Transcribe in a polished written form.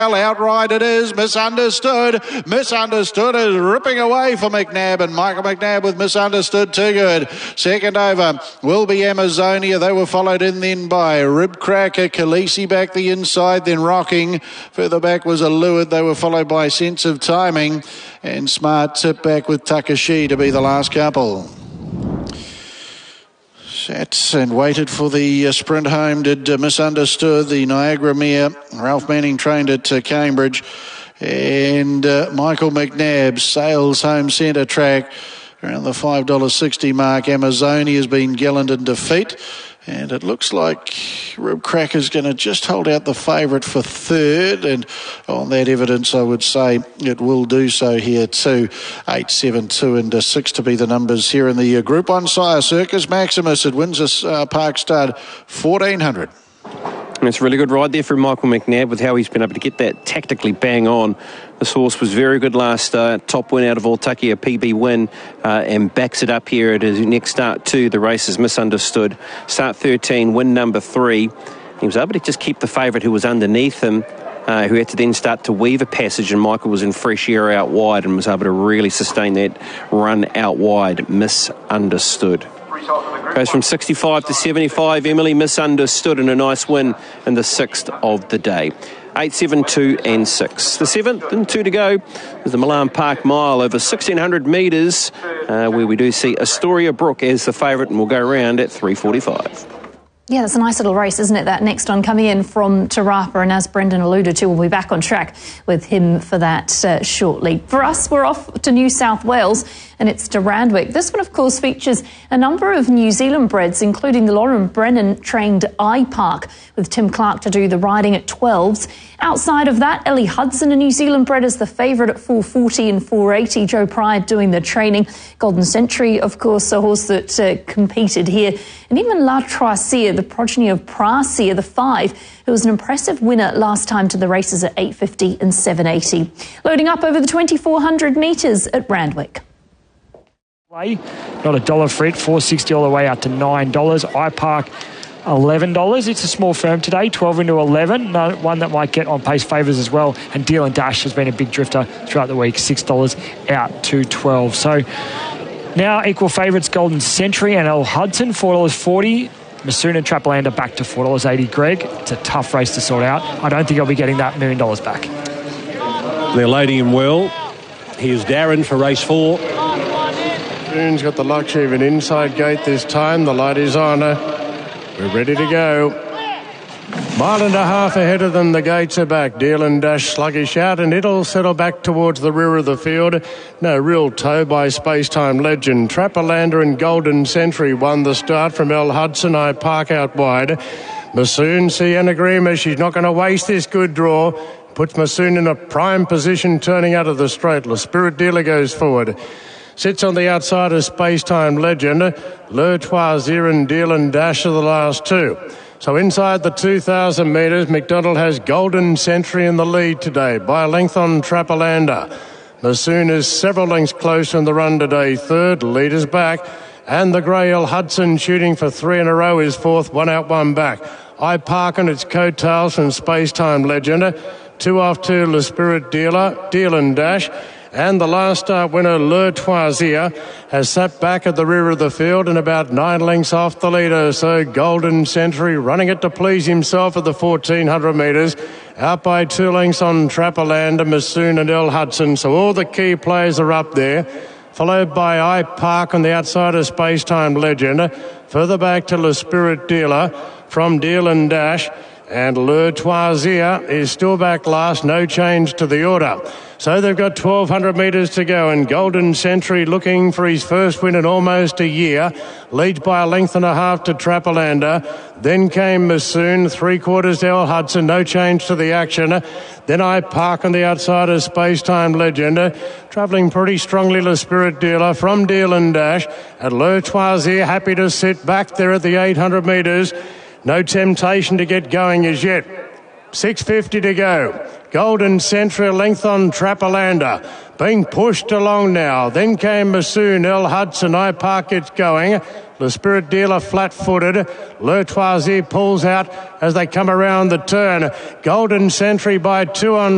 Outright it is Misunderstood. Misunderstood is ripping away for McNabb, and Michael McNabb with Misunderstood too good. Second over will be Amazonia. They were followed in then by Ribcracker, Khaleesi back the inside, then Rocking. Further back was Allured. They were followed by Sense of Timing, and Smart Tip back with Takashi to be the last couple. Sat and waited for the sprint home, did Misunderstood, the Niagara mare. Ralph Manning trained at Cambridge. And Michael McNabb sails home centre track around the $5.60 mark. Amazonia has been gallant in defeat. And it looks like Ribcracker's going to just hold out the favourite for third. And on that evidence, I would say it will do so here too. 8, 7, 2 and 6 to be the numbers here in the Group 1 Sire Circus Maximus at Windsor Park Stud, 1400. It's a really good ride there from Michael McNabb with how he's been able to get that tactically bang on. This horse was very good last start. Top win out of Altaki, a PB win, and backs it up here at his next start too. The race is Misunderstood. Start 13, win number 3. He was able to just keep the favourite who was underneath him, who had to then start to weave a passage, and Michael was in fresh air out wide and was able to really sustain that run out wide. Misunderstood. Goes from 65 to 75. Emily Misunderstood, and a nice win in the 6th of the day. 8, 7, 2 and 6. The 7th and 2 to go is the Milan Park Mile over 1,600 metres, where we do see Astoria Brook as the favourite, and we'll go around at 3:45. Yeah, that's a nice little race, isn't it? That next one coming in from Te Rapa, and as Brendan alluded to, we'll be back on track with him for that shortly. For us, we're off to New South Wales, and it's to Randwick. This one, of course, features a number of New Zealand breds, including the Lauren Brennan-trained iPark, with Tim Clark to do the riding at 12s. Outside of that, Ellie Hudson, a New Zealand bred, is the favourite at 440 and 480. Joe Pride doing the training. Golden Century, of course, a horse that competed here. And even La Tracia, the progeny of Prasia, the 5, who was an impressive winner last time to the races at 850 and 780. Loading up over the 2,400 metres at Randwick. Not $1 for it, $4.60 all the way out to $9. iPark, $11. It's a small firm today, 12 into 11. One that might get on pace favours as well. And Deal and Dash has been a big drifter throughout the week, $6 out to 12. So now equal favourites Golden Century and El Hudson, $4.40. Masoon and Trapalander back to $4.80. Greg, it's a tough race to sort out. I don't think I'll be getting that $1 million back. They're loading him well. Here's Darren for race 4. Masoon's got the luxury of an inside gate this time. The light is on. We're ready to go. 1.5 miles ahead of them, the gates are back. Deal and Dash sluggish out, and it'll settle back towards the rear of the field. No real toe by Space-Time Legend. Trapalander and Golden Century won the start from El Hudson. iPark out wide. Masoon, Sienna Grima, she's not going to waste this good draw. Puts Masoon in a prime position turning out of the straight. La Spirit Dealer goes forward. Sits on the outside of Space-Time Legend. Le Troisier and Deal and Dash are the last two. So inside the 2,000 metres, McDonald has Golden Century in the lead today by a length on Trapalander. Masoon is several lengths closer in the run today. Third, leaders back. And the grey El Hudson shooting for 3 in a row is fourth, 1 out, 1 back. iPark on its coattails from Space-Time Legend. 2 off to Le Spirit Dealer, Deal and Dash. And the last start winner, Le Troisier, has sat back at the rear of the field and about 9 lengths off the leader. So Golden Century running it to please himself at the 1,400 metres. Out by 2 lengths on Trapalander, Masoon and El Hudson. So all the key players are up there. Followed by iPark on the outside of Space-Time Legend. Further back to Le Spirit Dealer from Deal and Dash. And Le Troisier is still back last, no change to the order. So they've got 1,200 metres to go, and Golden Century looking for his first win in almost a year. Leads by a length and a half to Trapalander. Then came Masoon, 3/4 to El Hudson, no change to the action. Then iPark on the outside of Space-Time Legend. Travelling pretty strongly, Le Spirit Dealer from Deal and Dash. And Le Troisier happy to sit back there at the 800 metres. No temptation to get going as yet. 6:50 to go. Golden Century, length on Trapalander. Being pushed along now. Then came Masoon, El Hudson, iPark gets going. The Spirit Dealer flat-footed. Le Troisier pulls out as they come around the turn. Golden Century by 2 on